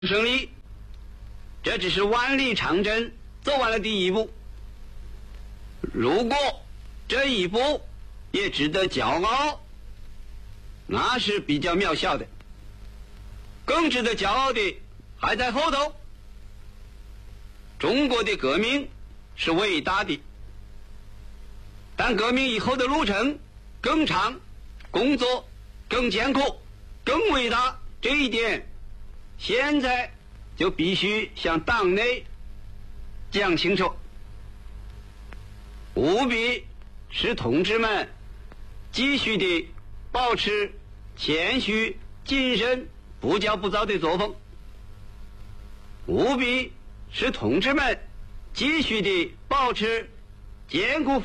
胜利，这只是万里长征走完了第一步。如果这一步也值得骄傲，那是比较渺小的。更值得骄傲的还在后头。中国的革命是伟大的，但革命以后的路程更长，工作更艰苦，更伟大。这一点现在就必须向党内讲清楚，务必使同志们继续的保持谦虚谨慎不骄不躁的作风，务必使同志们继续的保持艰苦